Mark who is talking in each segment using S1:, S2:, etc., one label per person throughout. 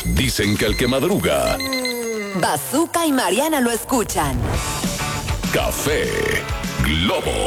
S1: Dicen que el que madruga,
S2: Bazooka y Mariana lo escuchan.
S1: Café Globo.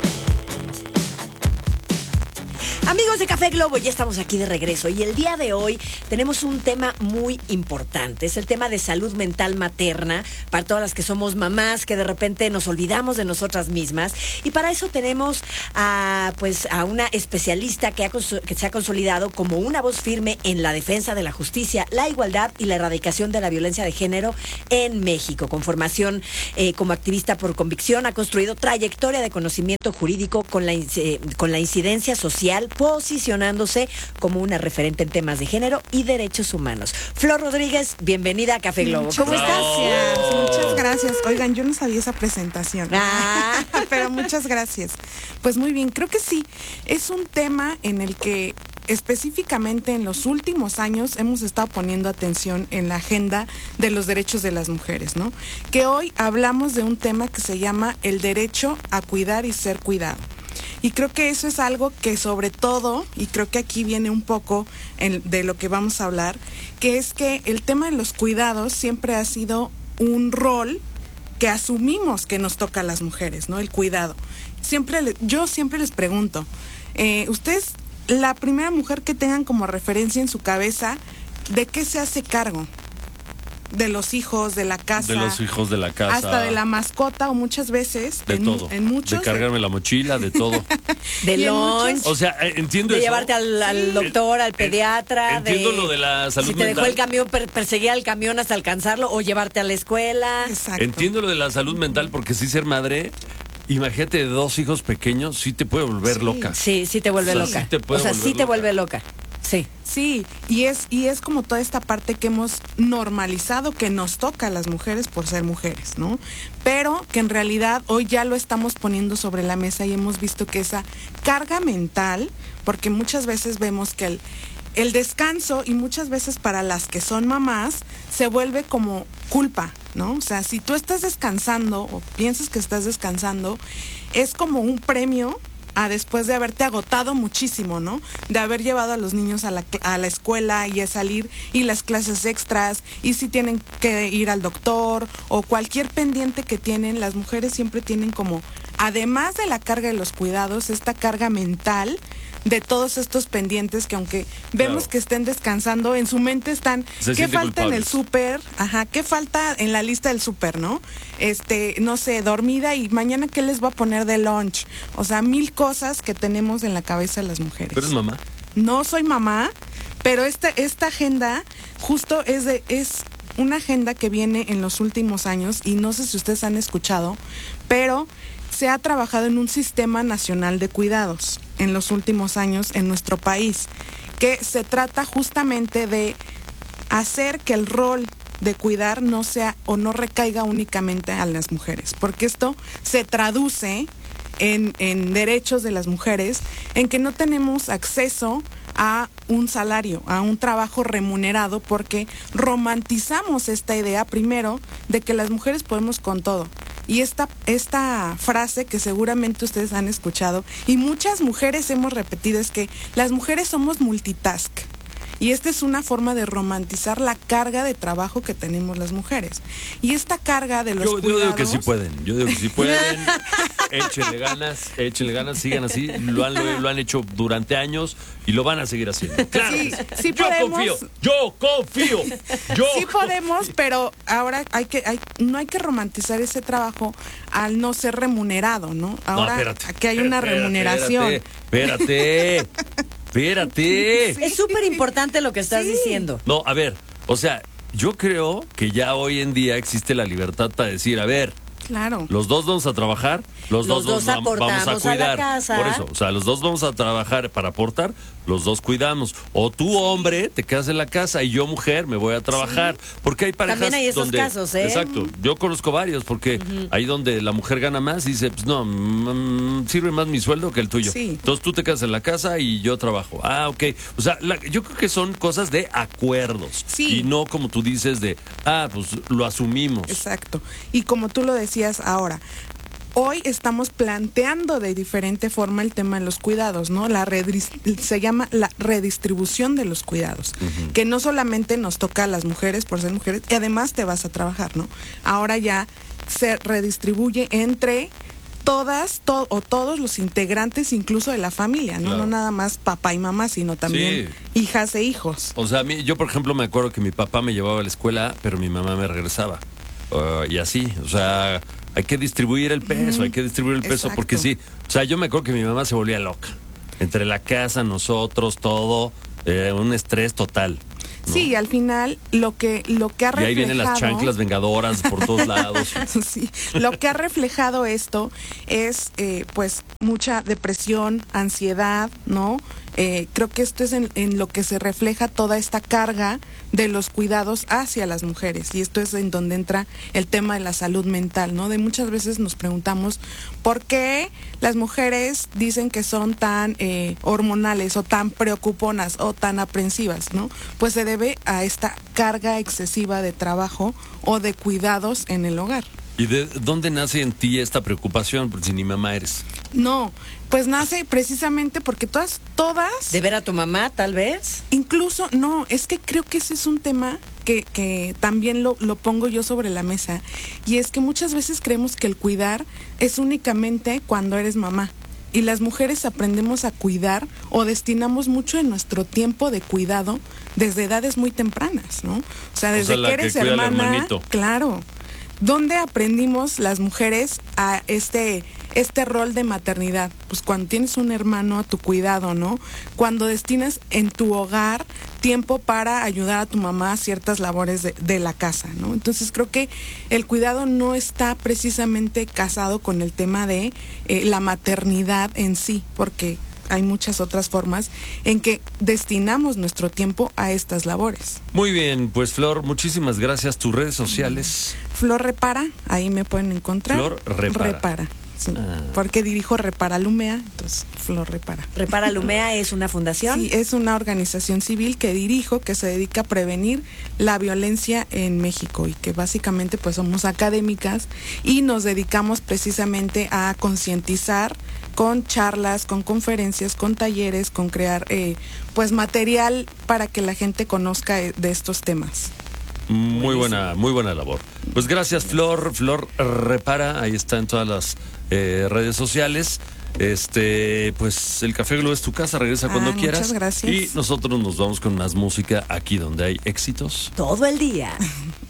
S3: Amigos de Café Globo, ya estamos aquí de regreso y el día de hoy tenemos un tema muy importante. Es el tema de salud mental materna para todas las que somos mamás, que de repente nos olvidamos de nosotras mismas. Y para eso tenemos a una especialista que se ha consolidado como una voz firme en la defensa de la justicia, la igualdad y la erradicación de la violencia de género en México. Con formación como activista por convicción, ha construido trayectoria de conocimiento jurídico con la incidencia social, posicionándose como una referente en temas de género y derechos humanos. Flor Rodríguez, bienvenida a Café Globo. ¿Cómo estás?
S4: Muchas gracias. Oigan, yo no sabía esa presentación. Pero muchas gracias. Pues muy bien, creo que sí. Es un tema en el que específicamente en los últimos años hemos estado poniendo atención en la agenda de los derechos de las mujeres, ¿no? Que hoy hablamos de un tema que se llama el derecho a cuidar y ser cuidado. Y creo que eso es algo que sobre todo, y creo que aquí viene un poco de lo que vamos a hablar, que es que el tema de los cuidados siempre ha sido un rol que asumimos que nos toca a las mujeres, ¿no? El cuidado. Yo siempre les pregunto, ustedes, la primera mujer que tengan como referencia en su cabeza, ¿de qué se hace cargo? De los hijos, de la casa.
S5: De los hijos, de la casa.
S4: Hasta de la mascota, o muchas veces.
S5: De todo.
S4: En muchos.
S5: De cargarme la mochila, de todo.
S3: De lunch.
S5: O sea, entiendo
S3: de
S5: eso.
S3: Llevarte al doctor, al pediatra.
S5: Entiendo lo de la salud mental.
S3: Si te dejó el camión, perseguir al camión hasta alcanzarlo o llevarte a la escuela.
S4: Exacto.
S5: Entiendo lo de la salud mental porque sí ser madre, imagínate, de 2 hijos pequeños, sí te puede volver loca.
S3: Sí te vuelve loca. Sí te vuelve loca. Sí.
S4: Sí, y es como toda esta parte que hemos normalizado que nos toca a las mujeres por ser mujeres, ¿no? Pero que en realidad hoy ya lo estamos poniendo sobre la mesa y hemos visto que esa carga mental, porque muchas veces vemos que el descanso, y muchas veces para las que son mamás, se vuelve como culpa, ¿no? O sea, si tú estás descansando o piensas que estás descansando, es como un premio después de haberte agotado muchísimo, ¿no? De haber llevado a los niños a la escuela y a salir, y las clases extras, y si tienen que ir al doctor o cualquier pendiente que tienen, las mujeres siempre tienen como, además de la carga de los cuidados, esta carga mental de todos estos pendientes que aunque vemos que estén descansando, en su mente están, ¿qué falta en el súper? ¿Qué falta en la lista del súper, no? No sé, dormida, y mañana ¿qué les voy a poner de lunch? O sea, 1000 cosas que tenemos en la cabeza las mujeres.
S5: ¿Pero eres mamá?
S4: No soy mamá, pero esta agenda justo es una agenda que viene en los últimos años, y no sé si ustedes han escuchado, pero se ha trabajado en un sistema nacional de cuidados en los últimos años en nuestro país, que se trata justamente de hacer que el rol de cuidar no sea o no recaiga únicamente a las mujeres, porque esto se traduce en derechos de las mujeres, en que no tenemos acceso a un salario, a un trabajo remunerado, porque romantizamos esta idea primero de que las mujeres podemos con todo. Y esta frase que seguramente ustedes han escuchado y muchas mujeres hemos repetido es que las mujeres somos multitask. Y esta es una forma de romantizar la carga de trabajo que tenemos las mujeres. Y esta carga de los cuidados...
S5: Yo digo que sí pueden. Échenle ganas, sigan así. Lo han hecho durante años y lo van a seguir haciendo. Claro.
S4: Sí podemos.
S5: Yo confío.
S4: Sí podemos, pero ahora no hay que romantizar ese trabajo al no ser remunerado, ¿no? Ahora aquí hay una remuneración.
S5: Espérate.
S3: Es súper importante lo que estás diciendo.
S5: No, a ver, o sea, yo creo que ya hoy en día existe la libertad para decir, a ver,
S4: claro,
S5: los dos vamos a trabajar, los dos vamos a cuidar.
S3: A la casa.
S5: Por eso, o sea, los dos vamos a trabajar para aportar, los dos cuidamos. O tú, hombre, te quedas en la casa y yo, mujer, me voy a trabajar. Porque hay parejas
S3: también hay esos
S5: donde...
S3: casos, ¿eh?
S5: Exacto, yo conozco varios, porque ahí donde la mujer gana más y dice, pues no, sirve más mi sueldo que el tuyo.
S4: Sí.
S5: Entonces tú te quedas en la casa y yo trabajo. Ok. O sea, yo creo que son cosas de acuerdos.
S4: Sí.
S5: Y no como tú dices de, pues lo asumimos.
S4: Exacto. Y como tú lo decías ahora, hoy estamos planteando de diferente forma el tema de los cuidados, ¿no? Se llama la redistribución de los cuidados, que no solamente nos toca a las mujeres por ser mujeres, y además te vas a trabajar, ¿no? Ahora ya se redistribuye entre todos los integrantes, incluso de la familia, ¿no?
S5: Claro.
S4: No nada más papá y mamá, sino también hijas e hijos.
S5: O sea, yo, por ejemplo, me acuerdo que mi papá me llevaba a la escuela, pero mi mamá me regresaba. Y así, o sea, hay que distribuir el peso,
S4: Exacto.
S5: porque sí. O sea, yo me acuerdo que mi mamá se volvía loca. Entre la casa, nosotros, todo, un estrés total. ¿no?
S4: Sí, al final lo que ha reflejado...
S5: Y ahí vienen las chanclas vengadoras por todos lados.
S4: Sí, lo que ha reflejado esto es pues mucha depresión, ansiedad, ¿no? Creo que esto es en lo que se refleja toda esta carga de los cuidados hacia las mujeres, y esto es en donde entra el tema de la salud mental, ¿no? De muchas veces nos preguntamos por qué las mujeres dicen que son tan hormonales o tan preocuponas o tan aprensivas, ¿no? Pues se debe a esta carga excesiva de trabajo o de cuidados en el hogar.
S5: ¿Y de dónde nace en ti esta preocupación? Porque si ni mamá eres.
S4: No, pues nace precisamente porque todas...
S3: ¿De ver a tu mamá, tal vez?
S4: Incluso, no, es que creo que ese es un tema que también lo pongo yo sobre la mesa. Y es que muchas veces creemos que el cuidar es únicamente cuando eres mamá. Y las mujeres aprendemos a cuidar o destinamos mucho de nuestro tiempo de cuidado desde edades muy tempranas, ¿no? O sea, desde
S5: la
S4: que eres
S5: que cuida al
S4: hermana,
S5: hermanito.
S4: claro. ¿Dónde aprendimos las mujeres a este rol de maternidad? Pues cuando tienes un hermano a tu cuidado, ¿no? Cuando destinas en tu hogar tiempo para ayudar a tu mamá a ciertas labores de la casa, ¿no? Entonces creo que el cuidado no está precisamente casado con el tema de la maternidad en sí, porque hay muchas otras formas en que destinamos nuestro tiempo a estas labores.
S5: Muy bien, pues Flor, muchísimas gracias. Tus redes sociales.
S4: Flor Repara, ahí me pueden encontrar.
S5: Flor Repara.
S4: Sí, porque dirijo Repara Lumea, entonces Flor Repara.
S3: Repara Lumea es una fundación.
S4: Sí, es una organización civil que dirijo, que se dedica a prevenir la violencia en México, y que básicamente pues somos académicas y nos dedicamos precisamente a concientizar con charlas, con conferencias, con talleres, con crear pues material para que la gente conozca de estos temas.
S5: Muy buena labor. Pues gracias, Flor Repara, ahí está en todas las redes sociales. Pues el Café Globo es tu casa, regresa cuando quieras.
S4: Muchas gracias.
S5: Y nosotros nos vamos con más música aquí donde hay éxitos.
S3: Todo el día.